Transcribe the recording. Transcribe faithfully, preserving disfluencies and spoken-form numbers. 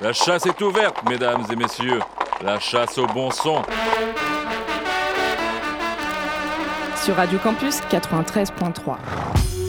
La chasse est ouverte, mesdames et messieurs. La chasse au bon son. Sur Radio Campus quatre-vingt-treize point trois.